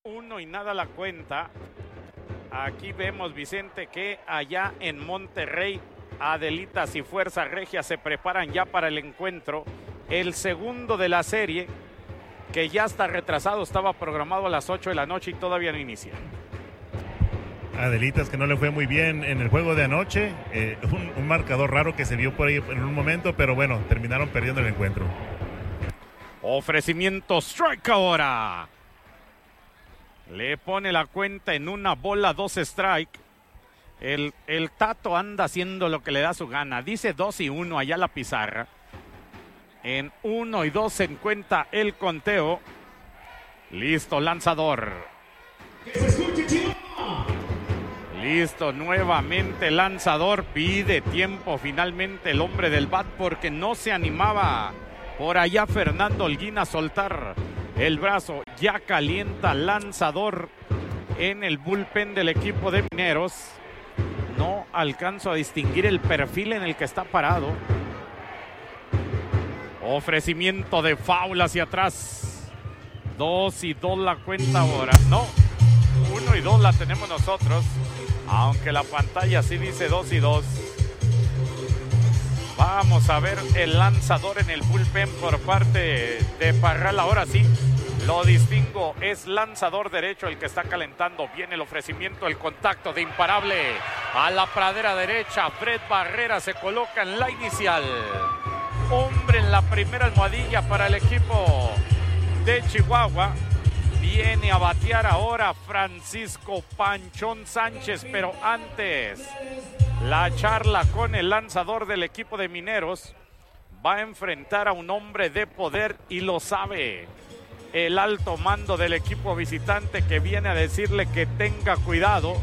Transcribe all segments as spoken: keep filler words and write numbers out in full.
Uno y nada la cuenta. Aquí vemos, Vicente, que allá en Monterrey, Adelitas y Fuerza Regia se preparan ya para el encuentro. El segundo de la serie, que ya está retrasado, estaba programado a las ocho de la noche y todavía no inicia. Adelitas, que no le fue muy bien en el juego de anoche, eh, un, un marcador raro que se vio por ahí en un momento, pero bueno, terminaron perdiendo el encuentro. Ofrecimiento strike ahora. Le pone la cuenta en una bola, dos strike. El, el Tato anda haciendo lo que le da su gana. Dice dos y uno allá la pizarra. En uno y dos se encuentra el conteo. Listo, lanzador. Listo, nuevamente lanzador. Pide tiempo finalmente el hombre del bat porque no se animaba por allá Fernando Holguín a soltar el brazo. Ya calienta lanzador en el bullpen del equipo de Mineros. No alcanzo a distinguir el perfil en el que está parado. Ofrecimiento de foul hacia atrás. Dos y dos la cuenta ahora. No, uno y dos la tenemos nosotros. Aunque la pantalla sí dice dos y dos. Vamos a ver el lanzador en el bullpen por parte de Parral. Ahora sí, lo distingo. Es lanzador derecho el que está calentando. Viene el ofrecimiento, el contacto de imparable a la pradera derecha. Fred Barrera se coloca en la inicial. Hombre en la primera almohadilla para el equipo de Chihuahua. Viene a batear ahora Francisco Panchón Sánchez, pero antes la charla con el lanzador del equipo de Mineros. Va a enfrentar a un hombre de poder y lo sabe. El alto mando del equipo visitante que viene a decirle que tenga cuidado.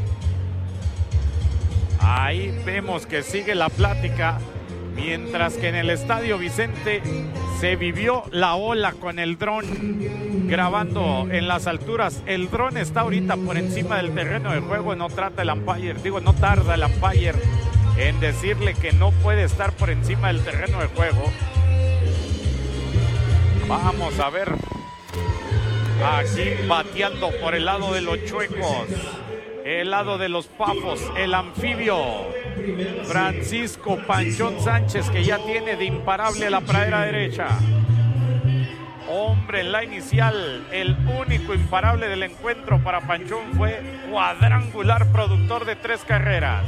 Ahí vemos que sigue la plática. Mientras que en el estadio Vicente se vivió la ola con el dron grabando en las alturas. El dron está ahorita por encima del terreno de juego. No trata el umpire, digo, no tarda el umpire en decirle que no puede estar por encima del terreno de juego. Vamos a ver. Aquí bateando por el lado de los chuecos, el lado de los pafos, el anfibio Francisco Panchón Sánchez, que ya tiene de imparable la pradera derecha. Hombre en la inicial, el único imparable del encuentro para Panchón fue cuadrangular, productor de tres carreras.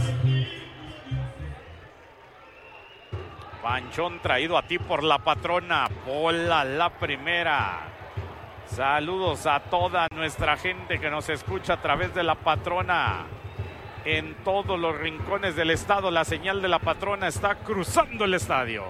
Panchón traído a ti por la patrona. Bola la primera. Saludos a toda nuestra gente que nos escucha a través de la patrona. En todos los rincones del estado, la señal de la patrona está cruzando el estadio.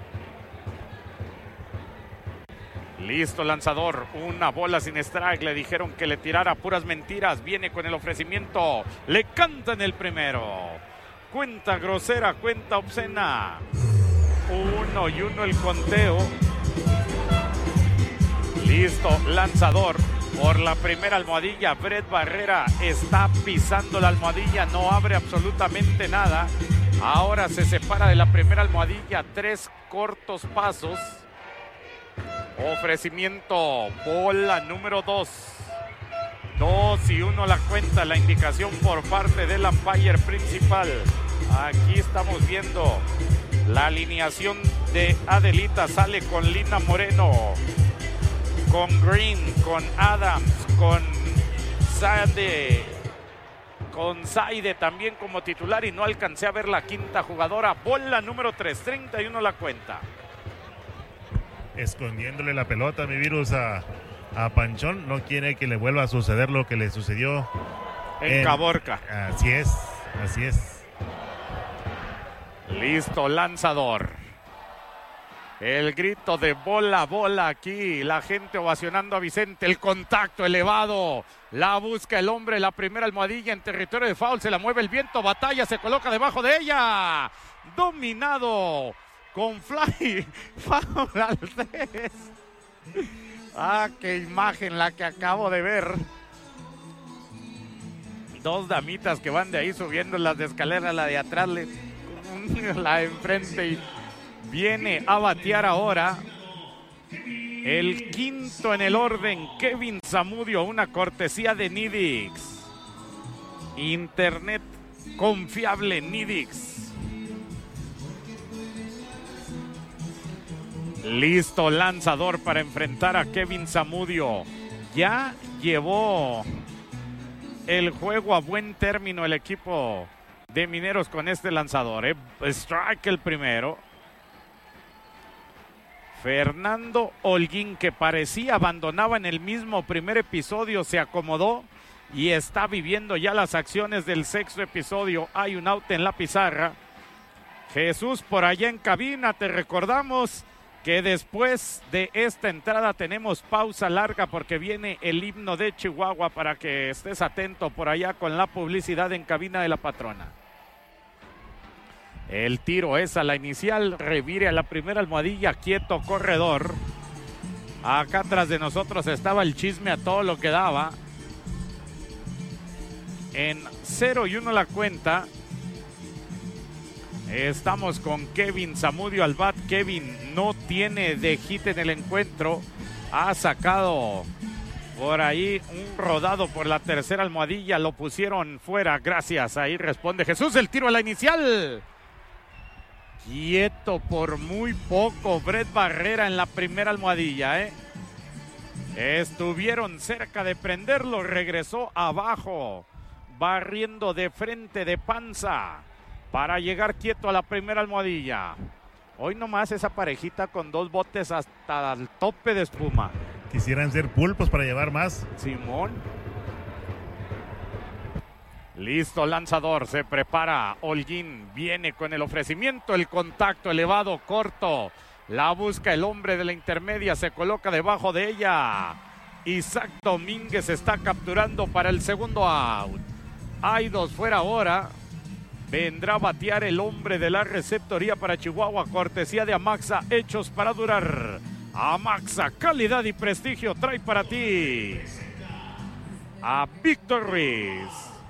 Listo, lanzador. Una bola sin strike. Le dijeron que le tirara puras mentiras. Viene con el ofrecimiento. Le canta en el primero. Cuenta grosera, cuenta obscena. Uno y uno el conteo. Listo, lanzador. Por la primera almohadilla, Fred Barrera está pisando la almohadilla, no abre absolutamente nada. Ahora se separa de la primera almohadilla, tres cortos pasos. Ofrecimiento, bola número dos. Dos y uno la cuenta, la indicación por parte del umpire principal. Aquí estamos viendo la alineación de Adelita. Sale con Lina Moreno, con Green, con Adams, con Saide, con Saide también como titular, y no alcancé a ver la quinta jugadora. Bola número tres, treinta y uno la cuenta. Escondiéndole la pelota, mi virus, a, a Panchón. No quiere que le vuelva a suceder lo que le sucedió en, en Caborca. Así es, así es. Listo, lanzador. El grito de bola, bola aquí. La gente ovacionando a Vicente. El contacto elevado. La busca el hombre. La primera almohadilla en territorio de foul. Se la mueve el viento. Batalla. Se coloca debajo de ella. Dominado. Con fly. Foul al tres. Ah, qué imagen la que acabo de ver. Dos damitas que van de ahí subiendo las escaleras. La de atrás, la de enfrente y viene a batear ahora El quinto en el orden, Kevin Zamudio, una cortesía de Nidix. Internet confiable Nidix. Listo, lanzador para enfrentar a Kevin Zamudio. Ya llevó el juego a buen término el equipo de Mineros con este lanzador. ¿eh? Strike el primero. Fernando Holguín, que parecía abandonaba en el mismo primer episodio, se acomodó y está viviendo ya las acciones del sexto episodio. Hay un out en la pizarra. Jesús, por allá en cabina, te recordamos que después de esta entrada tenemos pausa larga porque viene el himno de Chihuahua para que estés atento por allá con la publicidad en cabina de la patrona. El tiro es a la inicial, revire a la primera almohadilla, quieto corredor. Acá atrás de nosotros estaba el chisme a todo lo que daba. En cero y uno la cuenta. Estamos con Kevin Zamudio al bat. Kevin no tiene de hit en el encuentro. Ha sacado por ahí un rodado por la tercera almohadilla. Lo pusieron fuera. Gracias. Ahí responde Jesús. El tiro a la inicial. Quieto por muy poco. Brett Barrera en la primera almohadilla. ¿eh? Estuvieron cerca de prenderlo. Regresó abajo. Barriendo de frente, de panza. Para llegar quieto a la primera almohadilla. Hoy nomás esa parejita con dos botes hasta el tope de espuma. Quisieran ser pulpos para llevar más. Simón. Listo, lanzador, se prepara. Holguín viene con el ofrecimiento, el contacto elevado, corto. La busca el hombre de la intermedia, se coloca debajo de ella. Isaac Domínguez está capturando para el segundo out. Hay dos fuera ahora. Vendrá a batear el hombre de la receptoría para Chihuahua, cortesía de Amaxa, hechos para durar. Amaxa, calidad y prestigio trae para ti a Víctor Ruiz.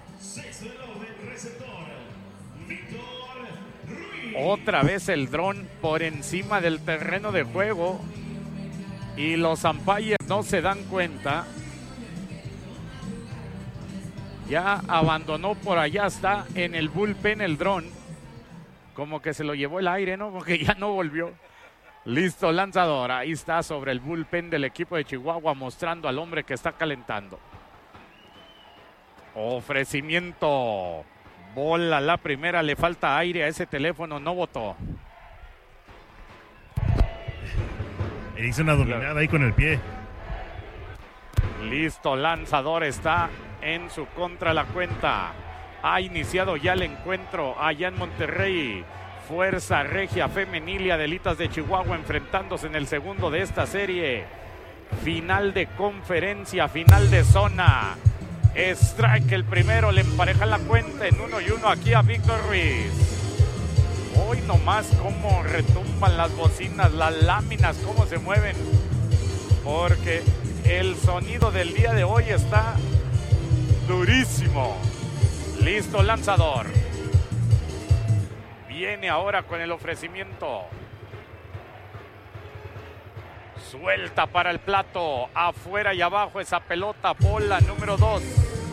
Otra vez el dron por encima del terreno de juego y los umpires no se dan cuenta. Ya abandonó por allá, está en el bullpen el dron. Como que se lo llevó el aire, ¿no? Porque ya no volvió. Listo, lanzador. Ahí está sobre el bullpen del equipo de Chihuahua mostrando al hombre que está calentando. Ofrecimiento. Bola la primera, le falta aire a ese teléfono, no votó. Él hizo una dominada ahí con el pie. Listo, lanzador está en su contra la cuenta. Ha iniciado ya el encuentro allá en Monterrey. Fuerza Regia Femenil y Adelitas de Chihuahua enfrentándose en el segundo de esta serie. Final de conferencia, final de zona. Strike el primero, le empareja la cuenta en uno y uno aquí a Víctor Ruiz. Hoy nomás cómo retumban las bocinas, las láminas, cómo se mueven. Porque el sonido del día de hoy está durísimo. Listo, lanzador. Viene ahora con el ofrecimiento. Suelta para el plato. Afuera y abajo esa pelota. Bola número dos.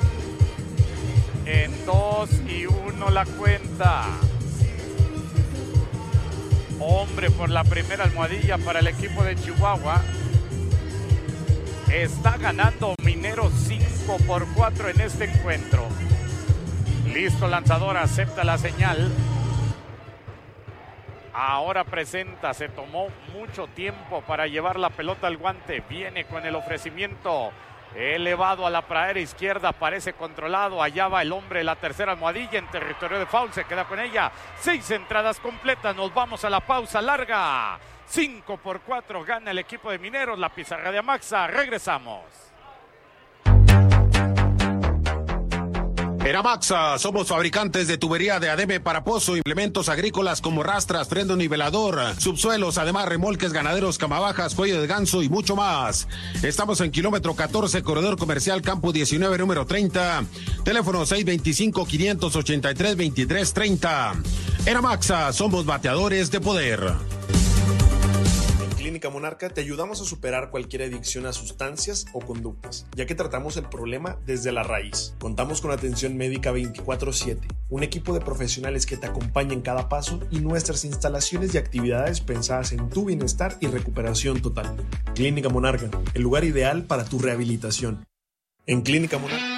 En dos y uno la cuenta. Hombre por la primera almohadilla para el equipo de Chihuahua. Está ganando Mineros cinco por cuatro en este encuentro. Listo, lanzador, acepta la señal. Ahora presenta, se tomó mucho tiempo para llevar la pelota al guante. Viene con el ofrecimiento elevado a la pradera izquierda, parece controlado. Allá va el hombre, la tercera almohadilla en territorio de foul, se queda con ella. Seis entradas completas, nos vamos a la pausa larga. cinco por cuatro gana el equipo de Mineros, la pizarra de Amaxa. Regresamos. En Amaxa somos fabricantes de tubería de adebe para pozo, implementos agrícolas como rastras, freno nivelador, subsuelos, además remolques ganaderos, camabajas, cuello de ganso y mucho más. Estamos en kilómetro catorce, corredor comercial Campo diecinueve, número treinta. Teléfono seis dos cinco, cinco ocho tres, dos tres tres cero. En Amaxa somos bateadores de poder. Clínica Monarca te ayudamos a superar cualquier adicción a sustancias o conductas, ya que tratamos el problema desde la raíz. Contamos con atención médica veinticuatro siete, un equipo de profesionales que te acompaña en cada paso y nuestras instalaciones y actividades pensadas en tu bienestar y recuperación total. Clínica Monarca, el lugar ideal para tu rehabilitación. En Clínica Monarca